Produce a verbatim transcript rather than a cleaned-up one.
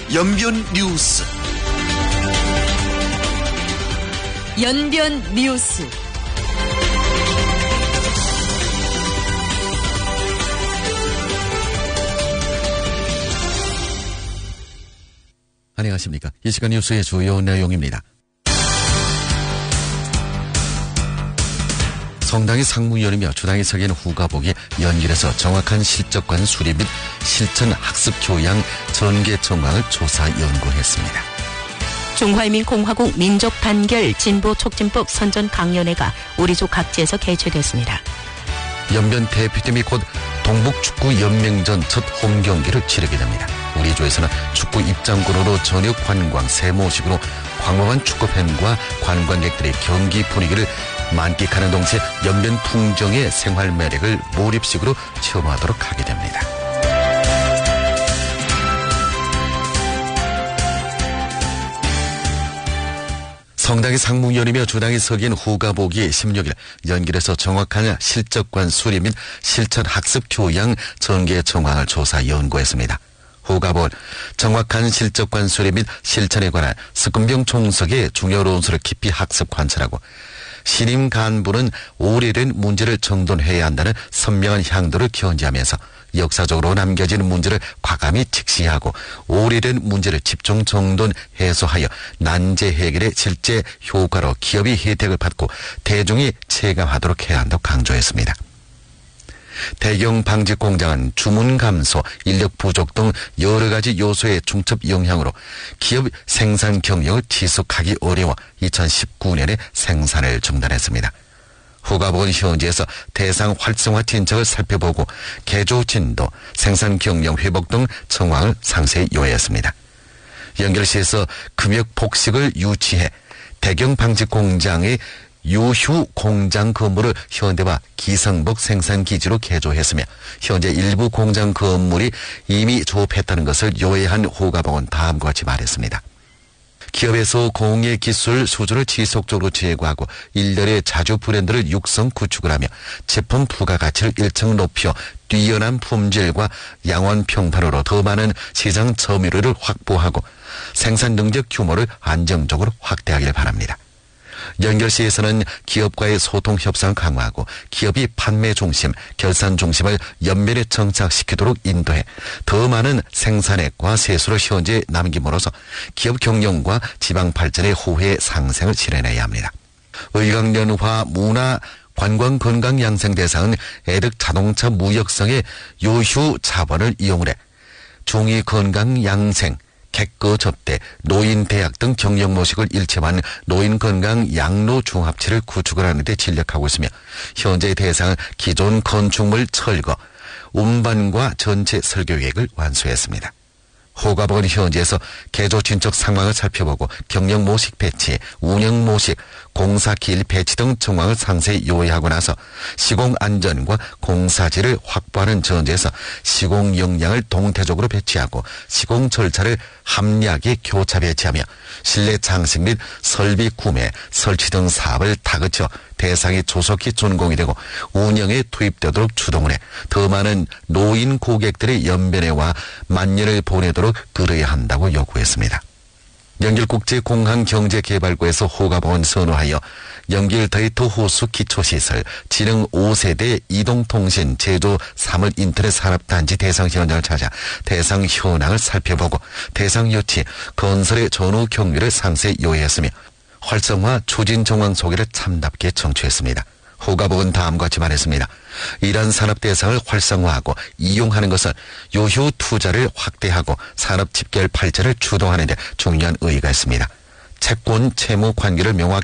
연변 뉴스. 연변 뉴스. 안녕하십니까. 이 시간 뉴스의 주요 내용입니다. 성당이 상무위원이며 주당이 서기는 후가복이 연길에서 정확한 실적관 수립 및 실천 학습 교양 전개 정황을 조사 연구했습니다. 중화인민공화국 민족단결 진보촉진법 선전 강연회가 우리조 각지에서 개최됐습니다. 연변 대표팀이 곧 동북축구연맹전 첫 홈경기를 치르게 됩니다. 우리 조에서는 축구 입장권으로 저녁 관광 세모식으로 광범한 축구팬과 관광객들의 경기 분위기를 만끽하는 동시에 연변 풍경의 생활 매력을 몰입식으로 체험하도록 하게 됩니다. 성당이 상무위원이며 주당이 서기인 후가복이 십육 일 연길에서 정확한 실적관 수립 및 실천 학습 교양 전개 정황을 조사 연구했습니다. 후가복은 정확한 실적관 수립 및 실천에 관한 석금병 총석의 중요 논술을 깊이 학습 관찰하고 신임 간부는 오래된 문제를 정돈해야 한다는 선명한 향도를 견지하면서 역사적으로 남겨진 문제를 과감히 직시하고 오래된 문제를 집중 정돈 해소하여 난제 해결의 실제 효과로 기업이 혜택을 받고 대중이 체감하도록 해야 한다고 강조했습니다. 대경 방직 공장은 주문 감소, 인력 부족 등 여러 가지 요소의 중첩 영향으로 기업 생산 경영을 지속하기 어려워 이천십구 년에 생산을 중단했습니다. 후가복은 현지에서 대상 활성화 진척을 살펴보고 개조 진도, 생산 경영 회복 등 정황을 상세히 요약했습니다. 연결시에서 금역 복식을 유치해 대경 방직 공장의 유휴 공장 건물을 현대화 기성복 생산기지로 개조했으며 현재 일부 공장 건물이 이미 조업했다는 것을 요해한 후가복은 다음과 같이 말했습니다. 기업에서 공예 기술 수준을 지속적으로 제고하고 일련의 자주 브랜드를 육성 구축을 하며 제품 부가가치를 일층 높여 뛰어난 품질과 양원 평판으로 더 많은 시장 점유율을 확보하고 생산 능력 규모를 안정적으로 확대하길 바랍니다. 연결시에서는 기업과의 소통 협상을 강화하고 기업이 판매 중심, 결산 중심을 연면에 정착시키도록 인도해 더 많은 생산액과 세수를 현재에 남김으로써 기업 경영과 지방 발전의 후회 상생을 실현해야 합니다. 의강연화 문화 관광건강양생대상은 애득 자동차 무역성의 요휴 자본을 이용해 중위건강양생, 객거 접대, 노인대학 등 경영 모식을 일체화한 노인건강 양로종합체를 구축을 하는 데 진력하고 있으며 현재 대상은 기존 건축물 철거, 운반과 전체 설계 계획을 완수했습니다. 후가복은 현지에서 개조 진척 상황을 살펴보고 경영 모식 배치, 운영 모식, 공사 기일 배치 등 정황을 상세히 요약하고 나서 시공 안전과 공사지를 확보하는 전제에서 시공 역량을 동태적으로 배치하고 시공 절차를 합리하게 교차 배치하며 실내 장식 및 설비 구매, 설치 등 사업을 다그쳐 대상이 조속히 준공이 되고 운영에 투입되도록 주동을 해 더 많은 노인 고객들의 연변에와 만년을 보내도록 그려야 한다고 요구했습니다. 연길국제공항경제개발구에서 후가복은 선호하여 연길 데이터 호수 기초시설, 지능 오 세대 이동통신, 제조 사물 인터넷 산업단지 대상 현장을 찾아 대상 현황을 살펴보고 대상 유치, 건설의 전후 경위를 상세히 요약했으며 활성화 추진 정황 소개를 참답게 청취했습니다. 후가복은 다음과 같이 말했습니다. 이러한 산업 대상을 활성화하고 이용하는 것은 요휴 투자를 확대하고 산업 집결 발전을 주도하는 데 중요한 의의가 있습니다. 채권 채무 관계를 명확히